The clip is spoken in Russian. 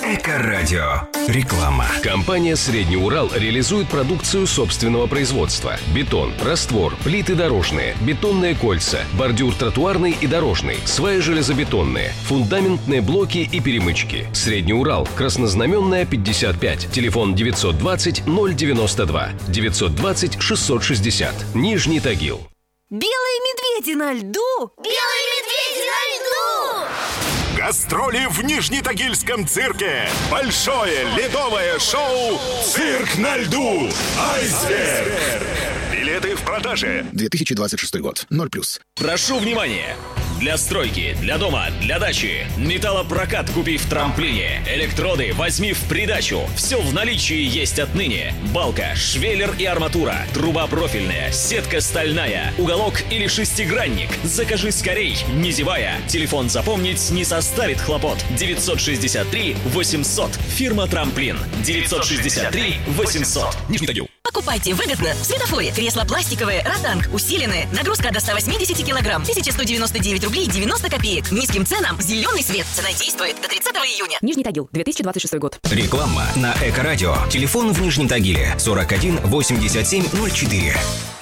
Эко-радио. Реклама. Компания «Средний Урал» реализует продукцию собственного производства. Бетон, раствор, плиты дорожные, бетонные кольца, бордюр тротуарный и дорожный, сваи железобетонные, фундаментные блоки и перемычки. «Средний Урал», Краснознаменная, 55, телефон 920-092, 920-660, Нижний Тагил. Белые медведи на льду! Белые медведи на льду! Гастроли в Нижнетагильском цирке. Большое ледовое шоу «Цирк на льду». Айсберг. Билеты в продаже. 2026 год. 0+. Прошу внимания! Для стройки, для дома, для дачи. Металлопрокат купи в трамплине. Электроды возьми в придачу. Все в наличии есть отныне. Балка, швеллер и арматура. Труба профильная, сетка стальная. Уголок или шестигранник. Закажи скорей, не зевая. Телефон запомнить не составит хлопот. 963 800. Фирма «Трамплин». 963 800. Нижний Тагил. Покупайте выгодно в светофоре. Кресло пластиковое, ротанг, усиленные. Нагрузка до 180 килограмм. 1199 рублей 90 копеек. Низким ценам зеленый свет. Цена действует до 30 июня. Нижний Тагил, 2026 год. Реклама на Эко-радио. Телефон в Нижнем Тагиле 41 87 04.